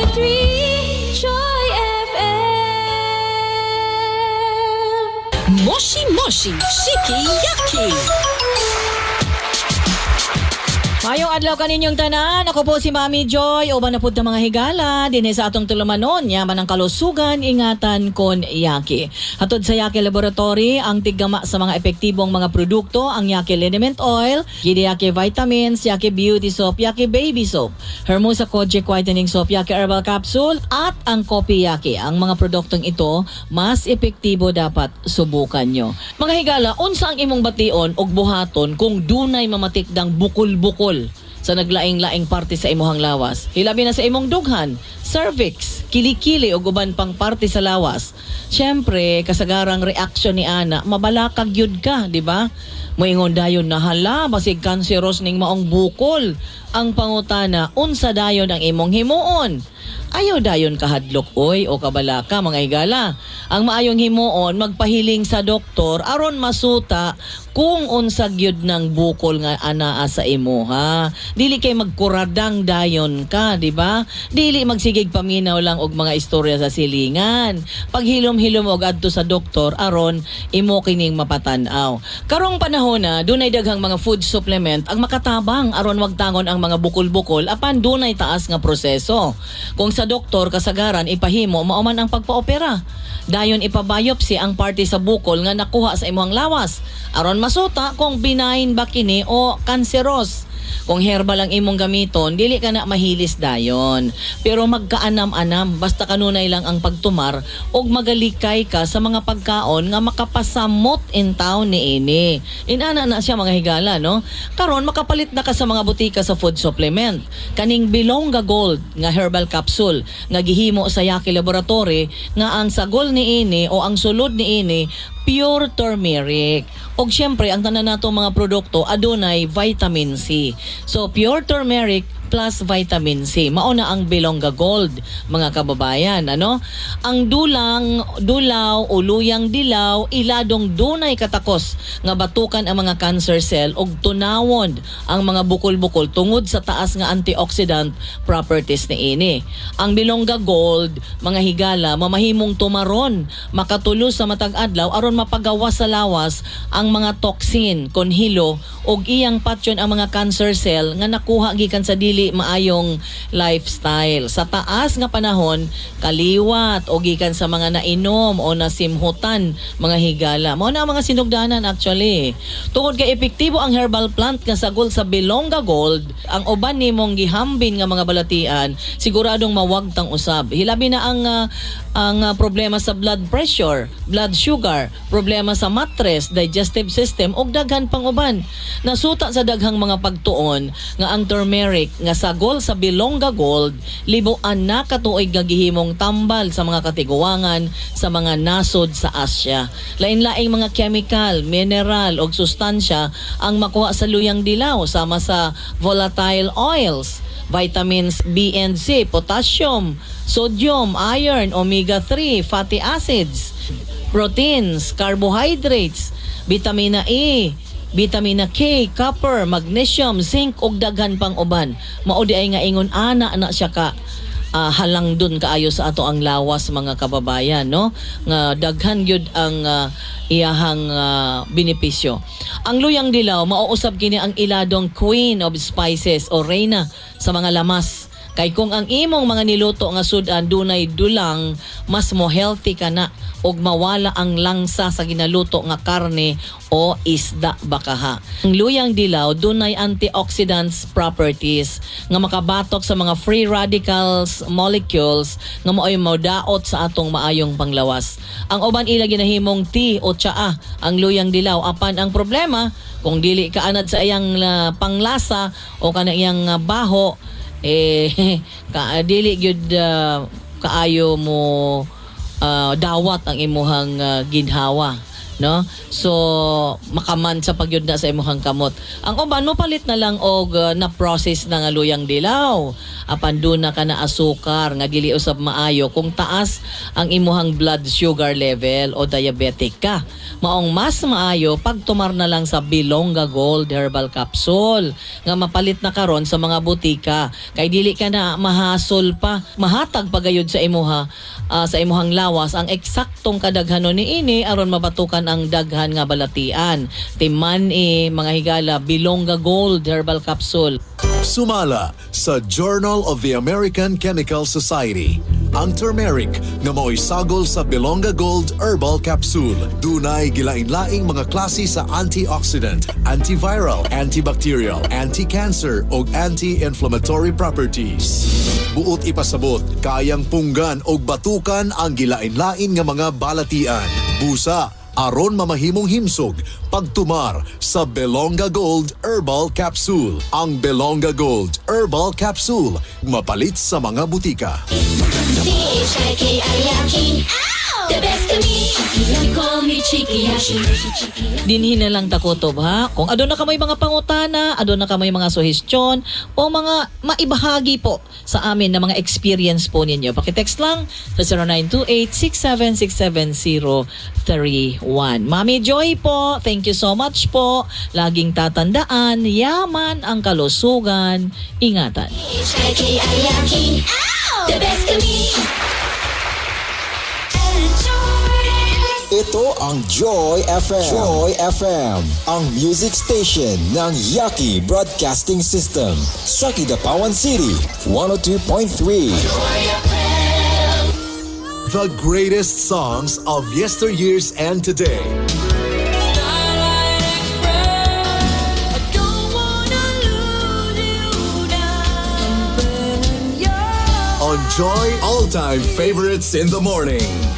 101.3 Joy FM. Moshi Moshi Shiki Yaki. Mayong adlaw kaninyong tanan, ako po si Mami Joy, uban na pud ng mga higala, dinhi sa atong tulumanon, yaman ang kalusugan, ingatan kon Yaki. Hatod sa Yaki Laboratory, ang tiggama sa mga epektibong mga produkto, ang Yaki Liniment Oil, Gidi Yaki Vitamins, Yaki Beauty Soap, Yaki Baby Soap, Hermosa Kojic Whitening Soap, Yaki Herbal Capsule, at ang Kopi Yaki. Ang mga produktong ito, mas epektibo dapat subukan nyo. Mga higala, unsa ang imong bation og buhaton kung dunay mamatikdang bukol-bukol sa naglaing-laing parte sa imuhang lawas. Hilabi na sa imong dughan, cervix, kilikili o uban pang parte sa lawas. Siyempre, kasagarang reaksyon ni ana, mabalakag yun ka, di ba? Moingon dayon na hala, basig kanseros ning maong bukol. Ang pangutana, unsa dayon ang imong himuon? Ayaw dayon kahadlok oy o kabalaka mga higala. Ang maayong himuon magpahiling sa doktor aron masuta kung unsa gyud ng bukol nga anaa sa imo ha. Dili kay magkuradang dayon ka, di ba? Dili magsigig paminaw lang og mga istorya sa silingan. Paghilom-hilom og adto sa doktor aron imo kining mapatan-aw. Karong panahon na dunay daghang mga food supplement ang makatabang aron wagtangon ang mga bukol-bukol apan dunay taas nga proseso. Kung sa doktor kasagaran ipahimo mao man ang pagpaopera. Dayon ipabiopsy ang parte sa bukol nga nakuha sa imong lawas aron masuta kung benign ba kini o cancerous. Kung herbal ang imong gamiton, dili ka na mahilis dayon. Pero magkaanam-anam, basta kanunay lang ang pagtumar og magalikay ka sa mga pagkaon nga makapasamot in town ni ini. Inana na siya mga higala, no? Karon makapalit na ka sa mga butika sa food supplement. Kaning Bilonga Gold nga herbal capsule nga gihimo sa Yaki Laboratory nga ang sagol ni ini o ang sulod ni ini pure turmeric. Og syempre, ang tanan nato mga produkto adunay vitamin C. So, pure turmeric plus vitamin C. Mauna ang Bilonga Gold, mga kababayan. Ano? Ang dulaw o luyang dilaw, iladong dunay katakos nga batukan ang mga cancer cell og tunawon ang mga bukol-bukol tungod sa taas nga antioxidant properties ni ini. Ang Bilonga Gold, mga higala, mamahimong tumaron, makatulos sa matag adlaw aron mapagawas sa lawas ang mga toxin, konhilo og iyang patyon ang mga cancer cell nga nakuha gikan sa dili maayong lifestyle. Sa taas nga panahon, kaliwat o gikan sa mga nainom o nasimhutan mga higala. Mao na ang mga sinugdanan actually. Tungod kay epektibo ang herbal plant nga sagol sa Bilonga Gold, ang uban nimong gihambin nga mga balatian, siguradong mawagtang usab. Hilabi na ang problema sa blood pressure, blood sugar, problema sa mattress, digestive system ug daghan pang uban. Nasuta sa daghang mga pagtuon nga ang turmeric nga sagol sa Bilonga Gold libuan na katuig gagihimong tambal sa mga katiguangan sa mga nasod sa Asya. Lain-laing mga chemical, mineral ug sustansya ang makuha sa luyang dilaw sama sa volatile oils, vitamins B and C, potassium, sodium, iron, omega-3, fatty acids, proteins, carbohydrates, vitamina E, vitamina K, copper, magnesium, zinc ug daghan pang uban. Mao di ay nga ingon ana na siya ka halang dun kaayo sa ato ang lawas mga kababayan, no? Nga daghan gyud ang iyahang benepisyo. Ang luyang dilaw mauusab kini ang iladong queen of spices o reyna sa mga lamas. Kay kung ang imong mga niluto nga sudan dunay dulang, mas mo healthy ka na og mawala ang langsa sa ginaluto nga karne o isda bakaha. Ang luyang dilaw dunay antioxidants properties nga makabatok sa mga free radicals molecules nga maoy maudaot sa atong maayong panglawas. Ang uban ila ginahimong tea o tsaa ang luyang dilaw apan ang problema kung dili ka anad sa iyang panglasa o kana iyang baho dili gyud kaayo mo dawat ang imuhang ginhawa no? So makaman sa pagyud na sa imuhang kamot. Ang uban mo palit na lang og na process na nga luyang dilaw. Apan do na ka na asukar nga dili usab maayo kung taas ang imuhang blood sugar level o diabetic ka. Maong mas maayo pag tumar na lang sa Bilonga Gold Herbal Capsule nga mapalit na karon sa mga butika kay dili ka na mahasol pa mahatag pagayod sa imuha sa imuhang lawas ang eksaktong kadaghanon ni ini aron mabatukan ang daghan nga balatian. Timan mga higala Bilonga Gold Herbal Capsule. Sumala sa Journal of the American Chemical Society. Ang turmeric nga mao'y sagol sa Bilonga Gold Herbal Capsule. Dunay gilain-laing mga klase sa antioxidant, antiviral, antibacterial, anti-cancer o anti-inflammatory properties. Buot ipasabot, kayang punggan o batukan ang gilain-lain nga mga balatian. Busa, aron mamahimong himsog pagtumar sa Bilonga Gold Herbal Capsule. Ang Bilonga Gold Herbal Capsule mapalit sa mga butika. C-H-I-K-I-Yaki. The best of me. You call me Cheeky Yashi. Dinhin na lang takotob ha. Kung adon na kamay mga pangutana, adon na kamay mga suhestyon o mga maibahagi po sa amin na mga experience po ninyo. Pakitext lang sa 0928-6767031. Mami Joy po, thank you so much po. Laging tatandaan, yaman ang kalusugan. Ingatan. C-H-I-K-I-Yaki. The best of me. Ito ang Joy FM. Joy FM, ang music station ng Yaki Broadcasting System sa Kidapawan City, 102.3. The greatest songs of yesteryears and today. On Joy All-Time Favorites in the Morning.